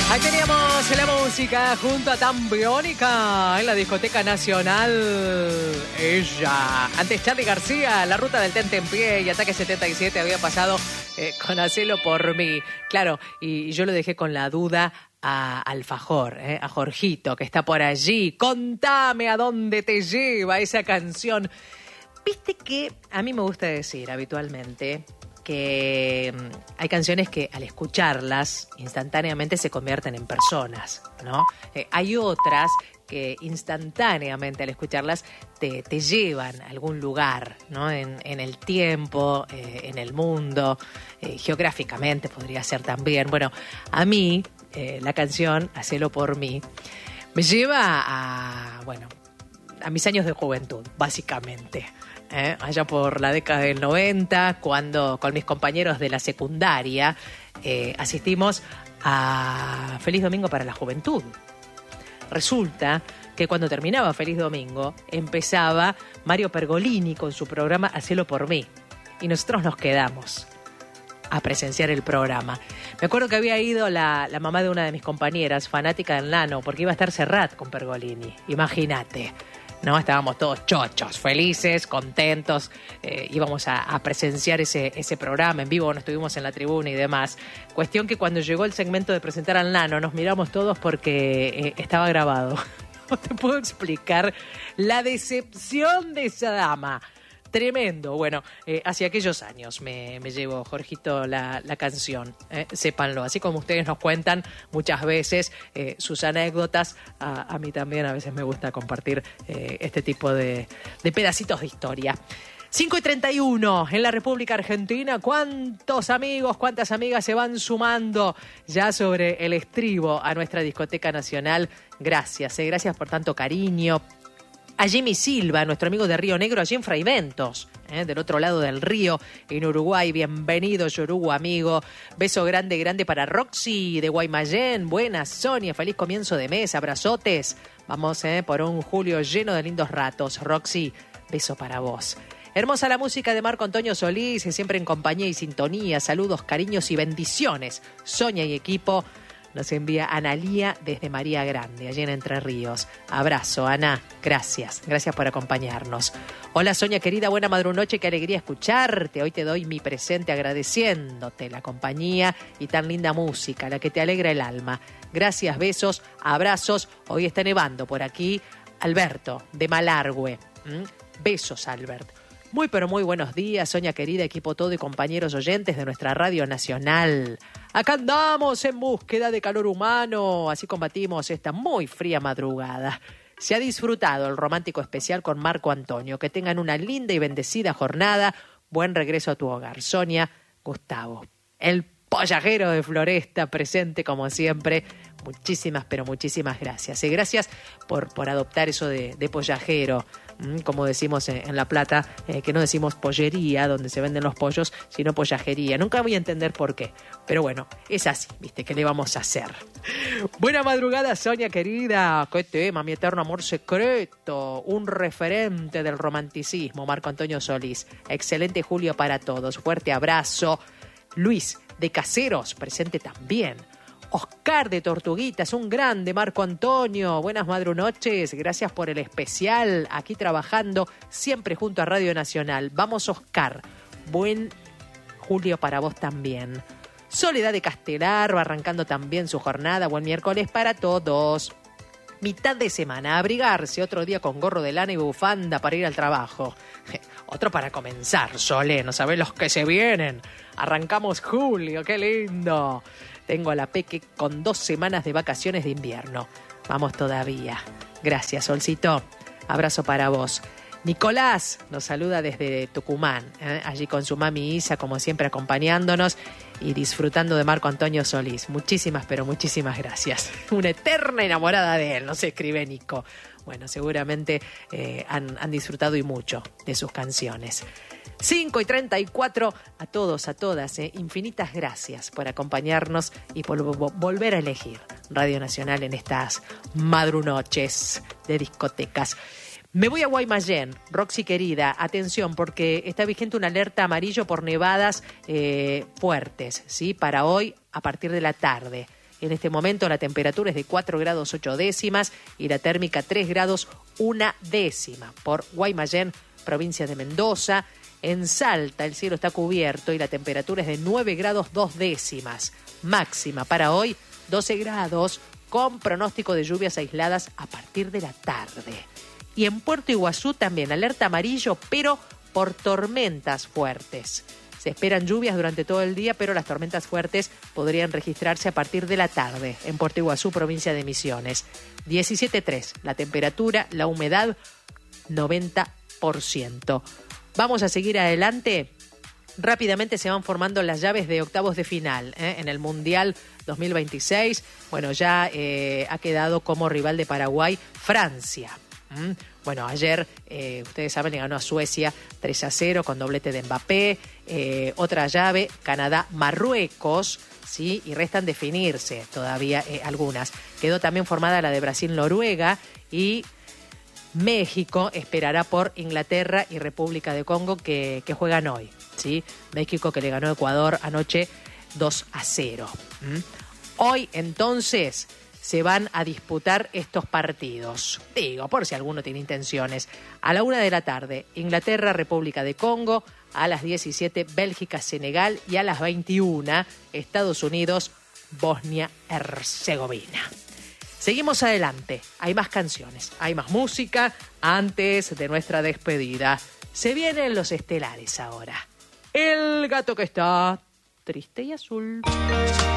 Ahí teníamos la música junto a Tambiónica en la Discoteca Nacional. Ella. Antes Charly García, La Ruta del Tentempié y Ataque 77 había pasado con Hacelo por mí. Claro, y yo lo dejé con la duda a Alfajor, a Jorgito, que está por allí. Contame a dónde te lleva esa canción. Viste que a mí me gusta decir habitualmente que hay canciones que al escucharlas instantáneamente se convierten en personas, ¿no? Hay otras que instantáneamente al escucharlas te llevan a algún lugar, ¿no? En el tiempo, en el mundo, geográficamente podría ser también. Bueno, a mí la canción Hacelo por mí me lleva a mis años de juventud, básicamente. Allá por la década del 90, cuando con mis compañeros de la secundaria asistimos a Feliz Domingo para la Juventud. Resulta que cuando terminaba Feliz Domingo, empezaba Mario Pergolini con su programa Hacelo por mí. Y nosotros nos quedamos a presenciar el programa. Me acuerdo que había ido la mamá de una de mis compañeras, fanática del Nano, porque iba a estar Serrat con Pergolini. Imagínate. ¿No? Estábamos todos chochos, felices, contentos, íbamos a presenciar ese programa en vivo, no estuvimos en la tribuna y demás. Cuestión que cuando llegó el segmento de presentar al Nano, nos miramos todos porque estaba grabado. No te puedo explicar la decepción de esa dama. Tremendo. Bueno, hacia aquellos años me llevo, Jorgito, la canción. Sépanlo. Así como ustedes nos cuentan muchas veces sus anécdotas, a mí también a veces me gusta compartir este tipo de pedacitos de historia. 5:31 en la República Argentina. ¿Cuántos amigos, cuántas amigas se van sumando ya sobre el estribo a nuestra Discoteca Nacional? Gracias, gracias por tanto cariño. A Jimmy Silva, nuestro amigo de Río Negro, allí en Fraiventos, del otro lado del río, en Uruguay. Bienvenido, Yorugu, amigo. Beso grande, grande para Roxy de Guaymallén. Buenas, Sonia. Feliz comienzo de mes. Abrazotes. Vamos por un julio lleno de lindos ratos. Roxy, beso para vos. Hermosa la música de Marco Antonio Solís, siempre en compañía y sintonía. Saludos, cariños y bendiciones. Sonia y equipo. Nos envía Analía desde María Grande, allí en Entre Ríos. Abrazo, Ana. Gracias. Gracias por acompañarnos. Hola, Sonia querida. Buena madrunoche. Qué alegría escucharte. Hoy te doy mi presente agradeciéndote la compañía y tan linda música, la que te alegra el alma. Gracias, besos, abrazos. Hoy está nevando por aquí. Alberto, de Malargüe. Besos, Albert. Muy pero muy buenos días, Sonia querida, equipo todo y compañeros oyentes de nuestra Radio Nacional. Acá andamos en búsqueda de calor humano, así combatimos esta muy fría madrugada. Se ha disfrutado el romántico especial con Marco Antonio. Que tengan una linda y bendecida jornada. Buen regreso a tu hogar. Sonia, Gustavo. El pollajero de Floresta, presente como siempre. Muchísimas, pero muchísimas gracias. Y gracias por adoptar eso de pollajero. Como decimos en La Plata, que no decimos pollería, donde se venden los pollos, sino pollajería. Nunca voy a entender por qué. Pero bueno, es así, ¿viste? ¿Qué le vamos a hacer? Buena madrugada, Sonia querida. ¿Qué tema? Mi eterno amor secreto. Un referente del romanticismo, Marco Antonio Solís. Excelente julio para todos. Fuerte abrazo. Luis de Caseros, presente también. Oscar de Tortuguitas, un grande, Marco Antonio. Buenas madrunoches, gracias por el especial. Aquí trabajando, siempre junto a Radio Nacional. Vamos, Oscar. Buen julio para vos también. Soledad de Castelar, va arrancando también su jornada. Buen miércoles para todos. Mitad de semana, abrigarse, otro día con gorro de lana y bufanda para ir al trabajo. Otro para comenzar, Solé, no sabés los que se vienen. Arrancamos julio, qué lindo. Tengo a la Peque con 2 semanas de vacaciones de invierno. Vamos todavía. Gracias, Solcito. Abrazo para vos. Nicolás nos saluda desde Tucumán, allí con su mami Isa, como siempre, acompañándonos y disfrutando de Marco Antonio Solís. Muchísimas, pero muchísimas gracias. Una eterna enamorada de él, nos escribe Nico. Bueno, seguramente han disfrutado y mucho de sus canciones. 5:34, a todos, a todas, infinitas gracias por acompañarnos y por volver a elegir Radio Nacional en estas madrunoches de discotecas. Me voy a Guaymallén, Roxy querida, atención porque está vigente una alerta amarillo por nevadas fuertes, ¿sí? Para hoy a partir de la tarde. En este momento la temperatura es de 4 grados 8 décimas y la térmica 3 grados 1 décima. Por Guaymallén, provincia de Mendoza. En Salta el cielo está cubierto y la temperatura es de 9 grados 2 décimas. Máxima para hoy 12 grados con pronóstico de lluvias aisladas a partir de la tarde. Y en Puerto Iguazú también alerta amarillo, pero por tormentas fuertes. Se esperan lluvias durante todo el día, pero las tormentas fuertes podrían registrarse a partir de la tarde en Puerto Iguazú, provincia de Misiones. 17,3 la temperatura, la humedad 90%. Vamos a seguir adelante. Rápidamente se van formando las llaves de octavos de final en el Mundial 2026. Bueno, ya ha quedado como rival de Paraguay Francia. Bueno, ayer, ustedes saben, le ganó a Suecia 3-0 con doblete de Mbappé. Otra llave, Canadá-Marruecos, ¿sí? Y restan definirse todavía algunas. Quedó también formada la de Brasil-Noruega y México esperará por Inglaterra y República de Congo que juegan hoy, ¿sí? México que le ganó a Ecuador anoche 2-0. Hoy, entonces, se van a disputar estos partidos. Digo, por si alguno tiene intenciones. A la 1 de la tarde, Inglaterra, República de Congo. A las 17, Bélgica, Senegal. Y a las 21, Estados Unidos, Bosnia-Herzegovina. Seguimos adelante. Hay más canciones, hay más música antes de nuestra despedida. Se vienen los estelares ahora. El gato que está triste y azul.